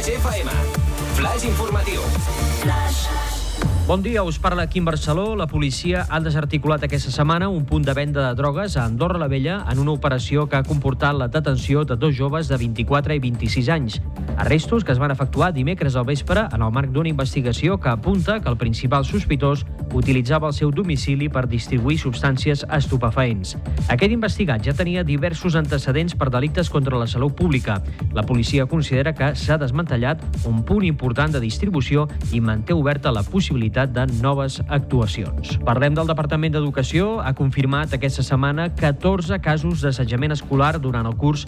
Flash FM. Flash informatiu. Bon dia, us parla Quim Barceló. La policia ha desarticulat aquesta setmana un punt de venda de drogues a Andorra la Vella en una operació que ha comportat la detenció de dos joves de 24 i 26 anys. Arrestos que es van efectuar dimecres al vespre en el marc d'una investigació que apunta que el principal sospitós utilitzava el seu domicili per distribuir substàncies estupefaents. Aquest investigat ja tenia diversos antecedents per delictes contra la salut pública. La policia considera que s'ha desmantellat un punt important de distribució i manté oberta la possibilitat de noves actuacions. Parlem del Departament d'Educació. Ha confirmat aquesta setmana 14 casos d'assetjament escolar durant el curs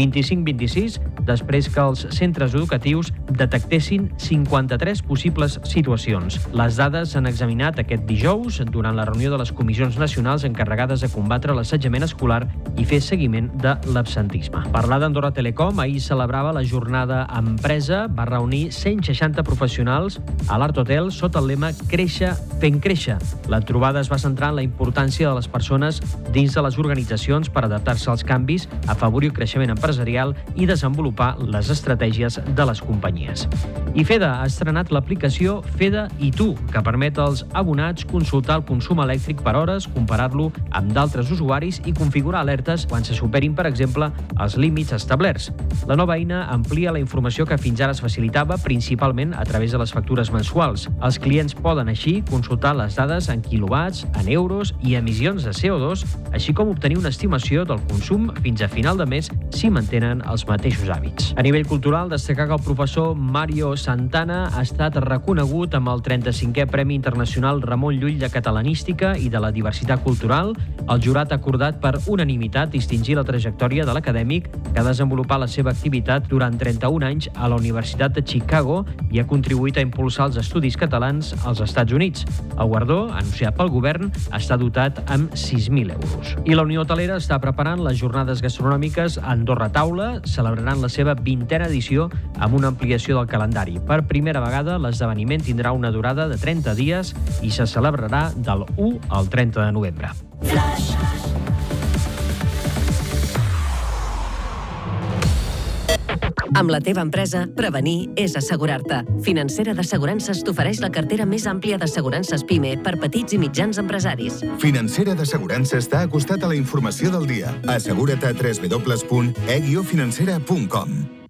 25-26, després que els centres educatius detectessin 53 possibles situacions. Les dades s'han examinat aquest dijous durant la reunió de les comissions nacionals encarregades de combatre l'assetjament escolar i fer seguiment de l'absentisme. Parlar d'Andorra Telecom, ahir celebrava la jornada empresa, va reunir 160 professionals a l'Art Hotel sota el lema Créixer fent créixer. La trobada es va centrar en la importància de les persones dins de les organitzacions per adaptar-se als canvis, afavorir el creixement empresarial i desenvolupar les estratègies de les companyies. I FEDA ha estrenat l'aplicació FEDA i Tu, que permet als abonats consultar el consum elèctric per hores, comparar-lo amb d'altres usuaris i configurar alertes quan se superin, per exemple, els límits establerts. La nova eina amplia la informació que fins ara es facilitava principalment a través de les factures mensuals. Els clients poden així consultar les dades en quilowatts, en euros i emissions de CO2, així com obtenir una estimació del consum fins a final de mes si mantenen els mateixos hàbits. A nivell cultural, destacar que el professor Mario Santana ha estat reconegut amb el 35è Premi Internacional Ramon Llull de Catalanística i de la Diversitat Cultural. El jurat ha acordat per unanimitat distingir la trajectòria de l'acadèmic que ha desenvolupat la seva activitat durant 31 anys a la Universitat de Chicago i ha contribuït a impulsar els estudis catalans als Estats Units. El guardó, anunciat pel govern, està dotat amb 6.000 euros. I la Unió Hotelera està preparant les jornades gastronòmiques Andorra Taula. Celebraran la seva 20a edició amb una ampliació del calendari. Per primera vegada, l'esdeveniment tindrà una durada de 30 dies i se celebrarà del 1 al 30 de novembre. Amb la teva empresa, prevenir és assegurar-te. Financera d'Assegurances t'ofereix la cartera més àmplia d'assegurances PIME per petits i mitjans empresaris. Financera d'Assegurances t'ha acostat a la informació del dia. Assegura't a www.e-financera.com.